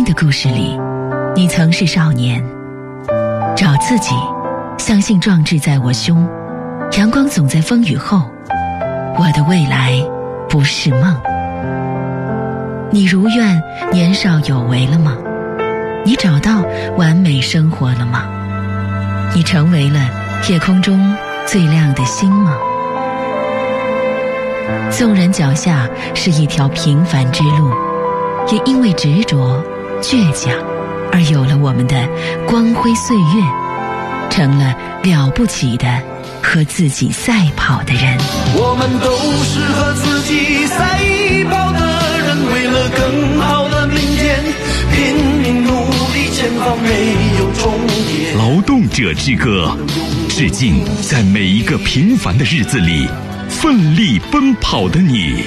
的故事里，你曾是少年。找自己，相信壮志在我胸，阳光总在风雨后，我的未来不是梦。你如愿年少有为了吗？你找到完美生活了吗？你成为了夜空中最亮的星吗？纵然脚下是一条平凡之路，也因为执着倔强而有了我们的光辉岁月，成了了不起的和自己赛跑的人。 我们都是和自己赛跑的人，为了更好的明天拼命努力，前方没有终点。 劳动者之歌，致敬在每一个平凡的日子里奋力奔跑的你。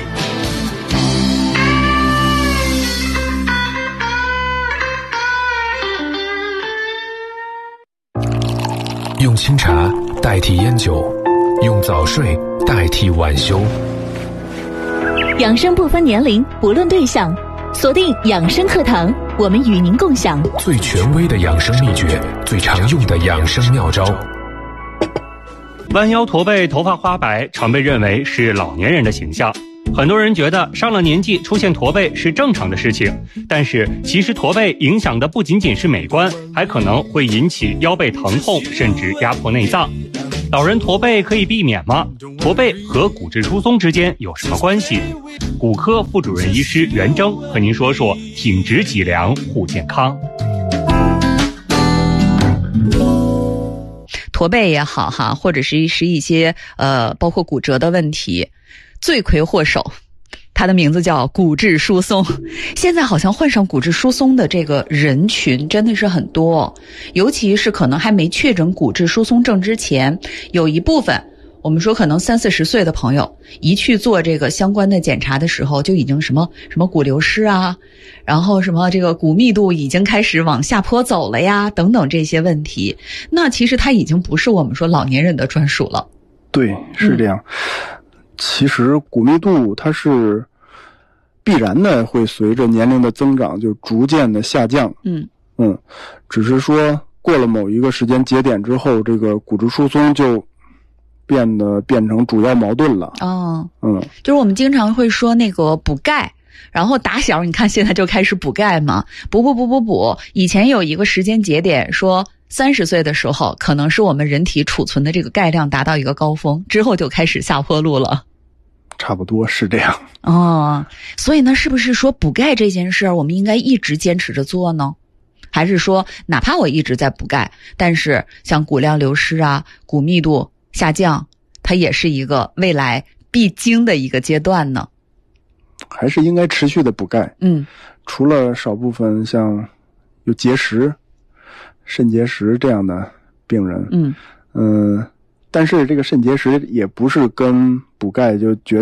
用清茶代替烟酒，用早睡代替晚休。 养生不分年龄，不论对象，锁定养生课堂，我们与您共享最权威的养生秘诀，最常用的养生妙招。 弯腰驼背、头发花白，常被认为是老年人的形象。很多人觉得上了年纪出现驼背是正常的事情，但是其实驼背影响的不仅仅是美观，还可能会引起腰背疼痛，甚至压迫内脏。老人驼背可以避免吗？驼背和骨质疏松之间有什么关系？骨科副主任医师袁征和您说说挺直脊梁护健康。 驼背也好哈，或者是一些包括骨折的问题，罪魁祸首它的名字叫骨质疏松。现在好像患上骨质疏松的这个人群真的是很多，尤其是可能还没确诊骨质疏松症之前，有一部分我们说可能30-40岁的朋友一去做这个相关的检查的时候，就已经什么骨流失啊，然后什么这个骨密度已经开始往下坡走了呀，等等这些问题。那其实它已经不是我们说老年人的专属了。 对，是这样。其实骨密度它是必然的会随着年龄的增长就逐渐的下降。只是说过了某一个时间节点之后，这个骨质疏松就变成主要矛盾了。 就是我们经常会说那个补钙，然后打小你看现在就开始补钙嘛，补。以前有一个时间节点说30岁的时候可能是我们人体储存的这个钙量达到一个高峰，之后就开始下坡路了。 差不多是这样。 所以呢，是不是说补钙这件事我们应该一直坚持着做呢？还是说哪怕我一直在补钙，但是像骨量流失啊、骨密度下降，它也是一个未来必经的一个阶段呢？ 还是应该持续的补钙。除了少部分像有结石、肾结石这样的病人，但是这个肾结石也不是跟补钙就绝